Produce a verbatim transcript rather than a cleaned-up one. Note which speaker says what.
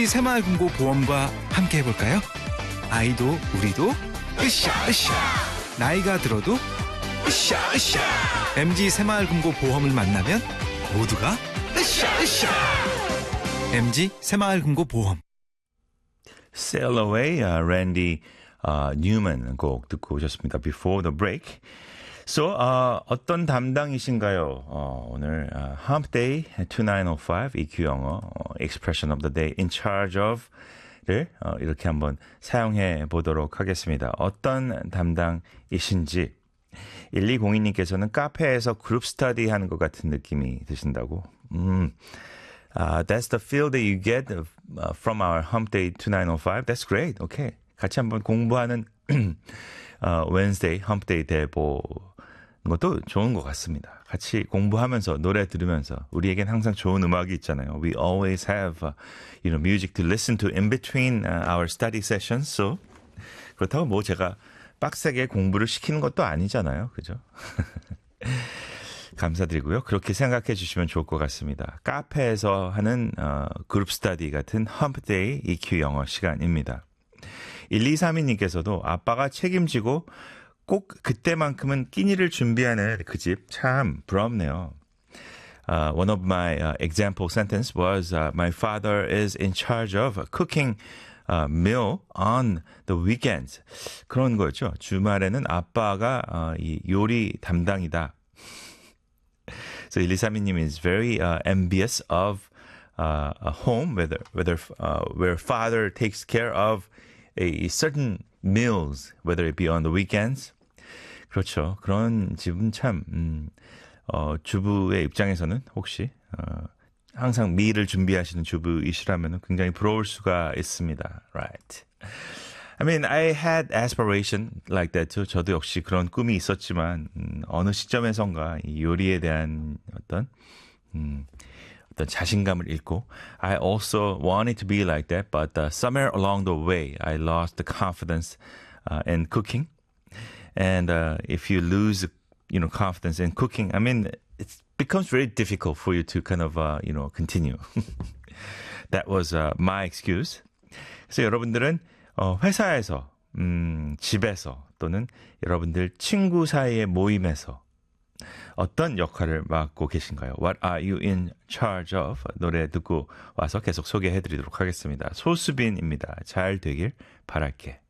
Speaker 1: 엠지 새마을금고 보험과 함께 해볼까요? 아이도 우리도 으쌰 으쌰, 나이가 들어도 으쌰 으쌰. 엠지 새마을금고 보험을 만나면 모두가 으쌰 으쌰. 엠지 새마을금고 보험.
Speaker 2: Sail Away, uh, Randy uh, Newman 곡 듣고 오셨습니다. Before the break. So, uh, 어떤 담당이신가요? 어, 오늘 uh, Hump Day 이천구백오 이큐 영어 uh, Expression of the Day in charge of를 uh, 이렇게 한번 사용해 보도록 하겠습니다. 어떤 담당이신지. 일이공이 님께서는 카페에서 그룹 스터디 하는 것 같은 느낌이 드신다고. 음. Uh, that's the feel that you get uh, from our Hump Day 이천구백오. That's great. Okay. 같이 한번 공부하는 uh, Wednesday Hump Day 돼보는 것도 좋은 것 같습니다. 같이 공부하면서 노래 들으면서 우리에겐 항상 좋은 음악이 있잖아요. We always have uh, you know, music to listen to in between uh, our study sessions. So 그렇다고 뭐 제가 빡세게 공부를 시키는 것도 아니잖아요. 그죠? 감사드리고요. 그렇게 생각해 주시면 좋을 것 같습니다. 카페에서 하는 어, 그룹 스터디 같은 험프데이 이큐 영어 시간입니다. 일이삼이 님께서도 아빠가 책임지고 꼭 그때만큼은 끼니를 준비하는 그 집 참 부럽네요. Uh, one of my uh, example sentence was uh, my father is in charge of cooking uh, meal on the weekends. 그런 거죠. 주말에는 아빠가 uh, 이 요리 담당이다. So 일이삼이 님 is very uh, envious of uh, a home whether whether uh, where father takes care of a certain meals, whether it be on the weekends. 그렇죠. 그런 집은 참 음, 어, 주부의 입장에서는 혹시 어, 항상 미를 준비하시는 주부이시라면 굉장히 부러울 수가 있습니다. Right. I mean, I had aspiration like that too. 저도 역시 그런 꿈이 있었지만 음, 어느 시점에선가 이 요리에 대한 어떤 음, 어떤 자신감을 잃고 I also wanted to be like that, but uh, somewhere along the way, I lost the confidence uh, in cooking. And uh, if you lose, you know, confidence in cooking, I mean, it becomes very difficult for you to kind of, uh, you know, continue. That was uh, my excuse. 그래서 여러분들은 어, 회사에서, 음, 집에서 또는 여러분들 친구 사이의 모임에서 어떤 역할을 맡고 계신가요? What are you in charge of? 노래 듣고 와서 계속 소개해드리도록 하겠습니다. 소수빈입니다. 잘 되길 바랄게.